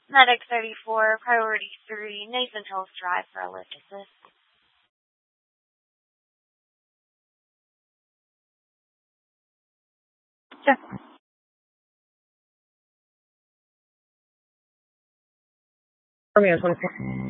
Medic 34, Priority 3, Nathan Hills Drive for a lift assist. Check. Romeo 24.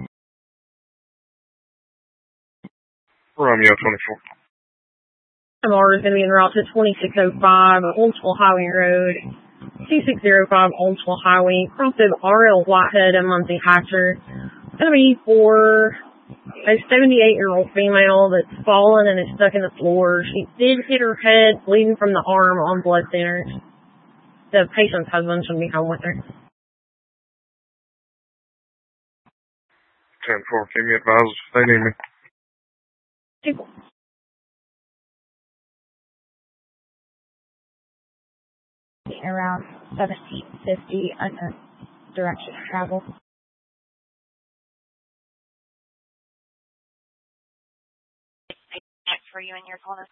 Romeo 24. MR is going to be en route to 2605 Oldsville Highway Road, 2605 Oldsville Highway, crossing RL Whitehead and Muncie Hatcher. It's going to be for a 78-year-old female that's fallen and is stuck in the floor. She did hit her head, bleeding from the arm on blood thinners. The patient's husband should be home with her. 10-4, keep me advised if they need me. Around 1750 under direction of travel. For you and your corner.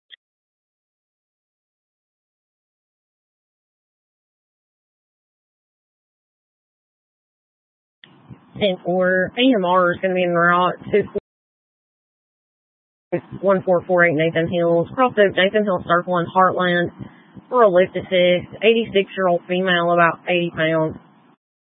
And for AMR is going to be en route to 1448 Nathan Hills, cross over Nathan Hills Circle in Heartland for a lift assist. 86-year-old female, about 80 pounds.